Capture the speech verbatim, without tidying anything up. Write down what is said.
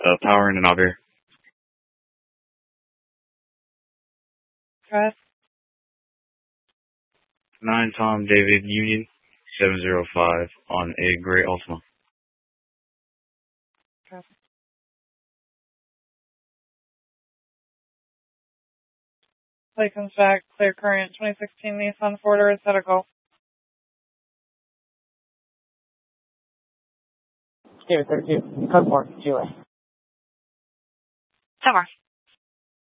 Uh, power in and out here. Press. nine Tom David Union seven zero five on a gray Ultima. Press. Plate comes back. Clear current. twenty sixteen Nissan Forder is set a go. David thirty-two. Code four. Julie. Summer.